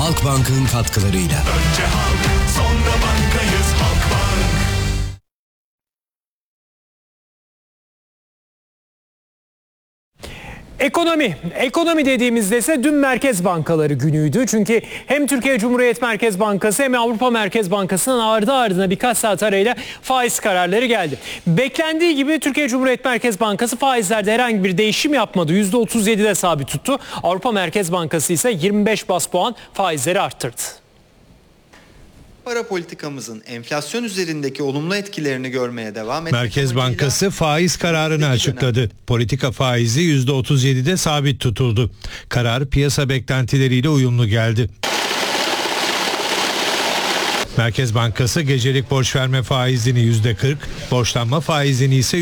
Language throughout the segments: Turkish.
Halkbank'ın katkılarıyla. Önce halk, sonra bankayız Halkbank. Ekonomi dediğimizde ise dün merkez bankaları günüydü. Çünkü hem Türkiye Cumhuriyet Merkez Bankası hem Avrupa Merkez Bankası'nın ardı ardına birkaç saat arayla faiz kararları geldi. Beklendiği gibi Türkiye Cumhuriyet Merkez Bankası faizlerde herhangi bir değişim yapmadı. %37'de sabit tuttu. Avrupa Merkez Bankası ise 25 bas puan faizleri arttırdı. Para politikamızın enflasyon üzerindeki olumlu etkilerini görmeye devam etmek Merkez amacıyla Bankası faiz kararını açıkladı. Politika faizi %37'de sabit tutuldu. Karar piyasa beklentileriyle uyumlu geldi. Merkez Bankası gecelik borç verme faizini %40, borçlanma faizini ise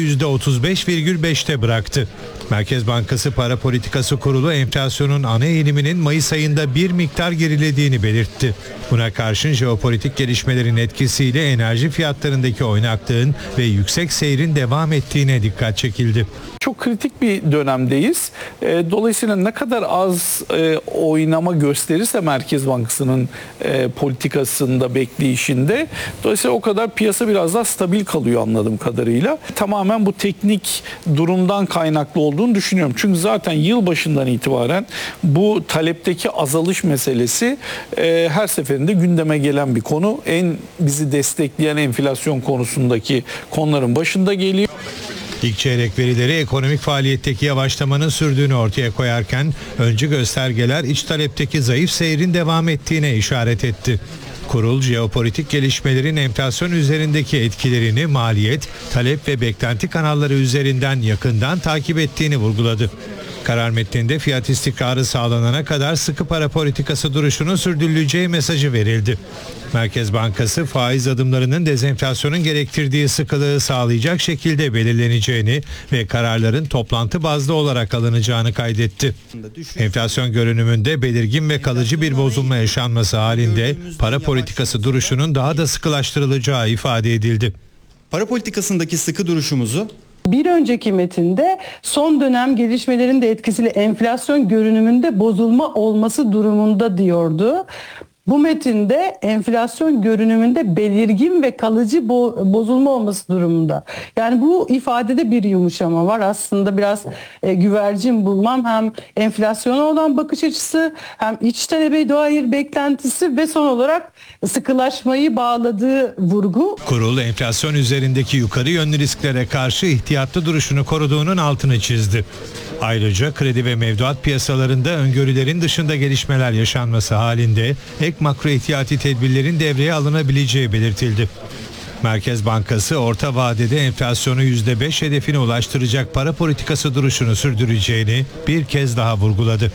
%35,5'te bıraktı. Merkez Bankası Para Politikası Kurulu enflasyonun ana eğiliminin Mayıs ayında bir miktar gerilediğini belirtti. Buna karşın jeopolitik gelişmelerin etkisiyle enerji fiyatlarındaki oynaklığın ve yüksek seyrin devam ettiğine dikkat çekildi. Çok kritik bir dönemdeyiz. Dolayısıyla ne kadar az oynama gösterirse Merkez Bankası'nın politikasında, bekleyişinde, dolayısıyla o kadar piyasa biraz daha stabil kalıyor anladığım kadarıyla. Tamamen bu teknik durumdan kaynaklı olduğunu düşünüyorum. Çünkü zaten yılbaşından itibaren bu talepteki azalış meselesi her seferinde gündeme gelen bir konu. En bizi destekleyen enflasyon konusundaki konuların başında geliyor. İlk çeyrek verileri ekonomik faaliyetteki yavaşlamanın sürdüğünü ortaya koyarken öncü göstergeler iç talepteki zayıf seyrin devam ettiğine işaret etti. Kurul, jeopolitik gelişmelerin enflasyon üzerindeki etkilerini maliyet, talep ve beklenti kanalları üzerinden yakından takip ettiğini vurguladı. Karar metninde fiyat istikrarı sağlanana kadar sıkı para politikası duruşunun sürdürüleceği mesajı verildi. Merkez Bankası faiz adımlarının dezenflasyonun gerektirdiği sıkılığı sağlayacak şekilde belirleneceğini ve kararların toplantı bazlı olarak alınacağını kaydetti. Enflasyon görünümünde belirgin ve kalıcı bir bozulma yaşanması halinde para politikası duruşunun daha da sıkılaştırılacağı ifade edildi. para politikasındaki sıkı duruşumuzu bir önceki metinde son dönem gelişmelerin de etkisiyle enflasyon görünümünde bozulma olması durumunda diyordu. Bu metinde enflasyon görünümünde belirgin ve kalıcı bozulma olması durumunda. Yani bu ifadede bir yumuşama var. Aslında biraz güvercin bulmam hem enflasyona olan bakış açısı hem iç talebe dair beklentisi ve son olarak sıkılaşmayı bağladığı vurgu. Kurul enflasyon üzerindeki yukarı yönlü risklere karşı ihtiyatlı duruşunu koruduğunun altını çizdi. Ayrıca kredi ve mevduat piyasalarında öngörülerin dışında gelişmeler yaşanması halinde ek makro ihtiyati tedbirlerin devreye alınabileceği belirtildi. Merkez Bankası orta vadede enflasyonu %5 hedefine ulaştıracak para politikası duruşunu sürdüreceğini bir kez daha vurguladı.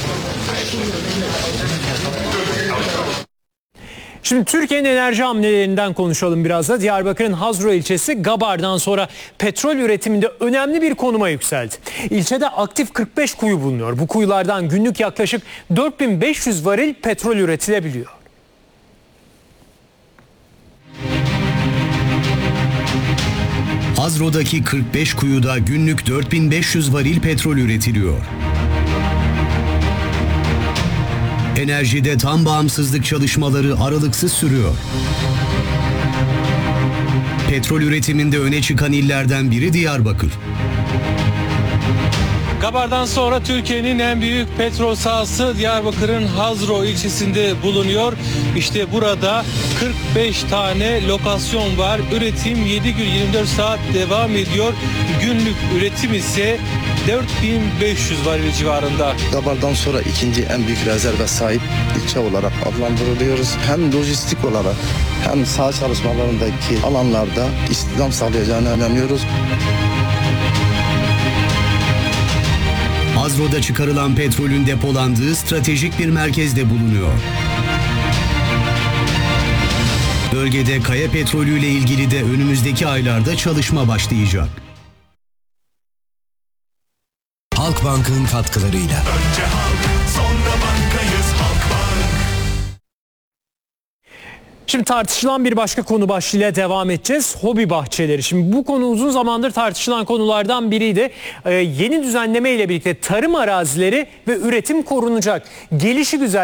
Şimdi Türkiye'nin enerji hamlelerinden konuşalım biraz da. Diyarbakır'ın Hazro ilçesi Gabar'dan sonra petrol üretiminde önemli bir konuma yükseldi. İlçede aktif 45 kuyu bulunuyor. Bu kuyulardan günlük yaklaşık 4500 varil petrol üretilebiliyor. Hazro'daki 45 kuyuda günlük 4500 varil petrol üretiliyor. Enerjide tam bağımsızlık çalışmaları aralıksız sürüyor. Petrol üretiminde öne çıkan illerden biri Diyarbakır. Gabar'dan sonra Türkiye'nin en büyük petrol sahası Diyarbakır'ın Hazro ilçesinde bulunuyor. İşte burada 45 tane lokasyon var. Üretim 7 gün 24 saat devam ediyor. Günlük üretim ise 4500 varil civarında. Gabar'dan sonra ikinci en büyük rezerve sahip ilçe olarak adlandırılıyoruz. Hem lojistik olarak hem saha çalışmalarındaki alanlarda istihdam sağlayacağına inanıyoruz. Hazro'da çıkarılan petrolün depolandığı stratejik bir merkezde bulunuyor. Bölgede kaya petrolüyle ilgili de önümüzdeki aylarda çalışma başlayacak. Halkbank'ın katkılarıyla. Önce halk, sonra bankayız Halkbank. Şimdi tartışılan bir başka konu başlığıyla devam edeceğiz. Hobi bahçeleri. Şimdi bu konu uzun zamandır tartışılan konulardan biriydi. Yeni düzenleme ile birlikte tarım arazileri ve üretim korunacak. Gelişigüzel